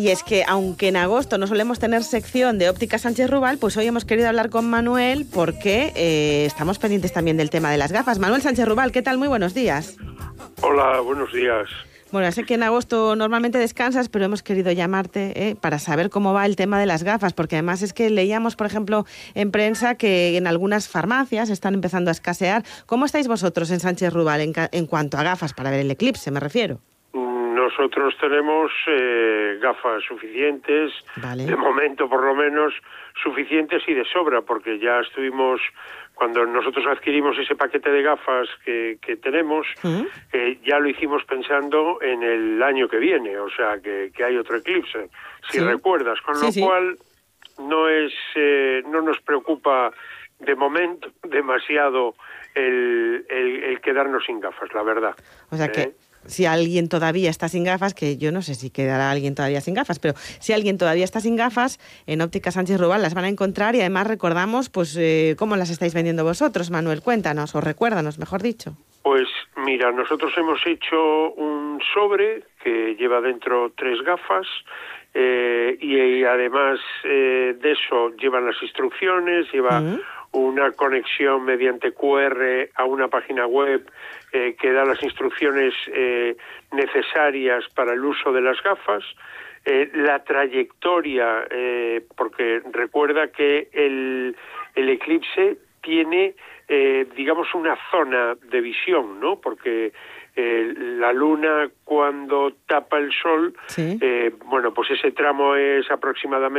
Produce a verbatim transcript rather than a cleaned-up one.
Y es que, aunque en agosto no solemos tener sección de Óptica Sánchez Rubal, pues hoy hemos querido hablar con Manuel porque eh, estamos pendientes también del tema de las gafas. Manuel Sánchez Rubal, ¿qué tal? Muy buenos días. Hola, buenos días. Bueno, sé que en agosto normalmente descansas, pero hemos querido llamarte eh, para saber cómo va el tema de las gafas, porque además es que leíamos, por ejemplo, en prensa que en algunas farmacias están empezando a escasear. ¿Cómo estáis vosotros en Sánchez Rubal en, en cuanto a gafas para ver el eclipse, me refiero? Nosotros tenemos eh, gafas suficientes, vale. de momento por lo menos, suficientes y de sobra, porque ya estuvimos, cuando nosotros adquirimos ese paquete de gafas que, que tenemos, ¿Mm? eh, ya lo hicimos pensando en el año que viene, o sea, que, que hay otro eclipse, si sí. recuerdas, con sí, lo sí. cual no es eh, no nos preocupa de momento demasiado el, el, el quedarnos sin gafas, la verdad. O sea que... ¿Eh? Si alguien todavía está sin gafas, que yo no sé si quedará alguien todavía sin gafas, pero si alguien todavía está sin gafas, en Óptica Sánchez Rubal las van a encontrar y además recordamos pues eh, cómo las estáis vendiendo vosotros, Manuel. Cuéntanos, o recuérdanos, mejor dicho. Pues mira, nosotros hemos hecho un sobre que lleva dentro tres gafas eh, y, y además eh, de eso llevan las instrucciones, lleva... ¿Mm? una conexión mediante Q R a una página web eh, que da las instrucciones eh, necesarias para el uso de las gafas, eh, la trayectoria, eh, porque recuerda que el, el eclipse tiene, eh, digamos, una zona de visión, ¿no? Porque eh, la luna cuando tapa el sol, ¿Sí? eh, bueno, pues ese tramo es aproximadamente